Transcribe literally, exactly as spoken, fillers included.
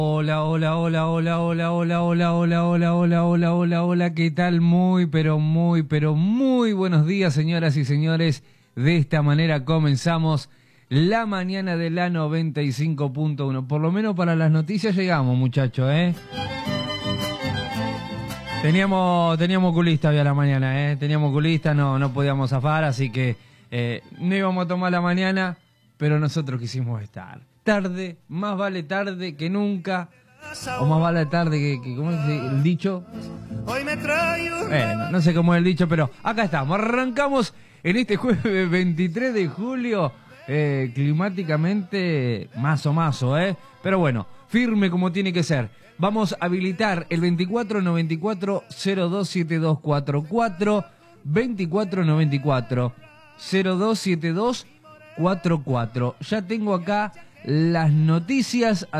Hola, hola, hola, hola, hola, hola, hola, hola, hola, hola, hola, hola, hola, ¿qué tal? Muy, pero muy, pero muy buenos días, señoras y señores. De esta manera comenzamos la mañana de la noventa y cinco punto uno. Por lo menos para las noticias llegamos, muchachos, ¿eh? Teníamos, teníamos culista hoy a la mañana, ¿eh? Teníamos culista, no, no podíamos zafar, así que eh, no íbamos a tomar la mañana, pero nosotros quisimos estar. Tarde, más vale tarde que nunca, o más vale tarde que, que ¿cómo es el dicho? Bueno, no sé cómo es el dicho, pero acá estamos, arrancamos en este jueves veintitrés de julio, eh, climáticamente más o más, ¿eh? Pero bueno, firme como tiene que ser. Vamos a habilitar el veinticuatro noventa y cuatro cero dos siete dos cuatro cuatro, veinticuatro noventa y cuatro cero dos siete dos cuatro cuatro. Ya tengo acá las noticias.